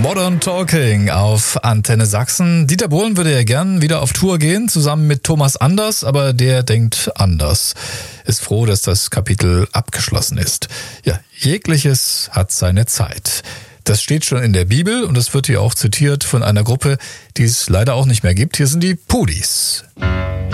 Modern Talking auf Antenne Sachsen. Dieter Bohlen würde ja gern wieder auf Tour gehen, zusammen mit Thomas Anders, aber der denkt anders. Ist froh, dass das Kapitel abgeschlossen ist. Ja, jegliches hat seine Zeit. Das steht schon in der Bibel und es wird hier auch zitiert von einer Gruppe, die es leider auch nicht mehr gibt. Hier sind die Pudis.